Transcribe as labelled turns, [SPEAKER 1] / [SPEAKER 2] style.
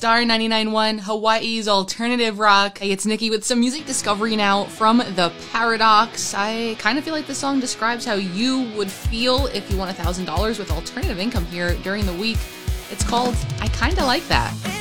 [SPEAKER 1] Star 99.1, Hawaii's alternative rock. Hey, it's Nikki with some music discovery now from The Paradox. I kind of feel like the song describes how you would feel if you won $1,000 with alternative income here during the week. It's called I Kinda Like That.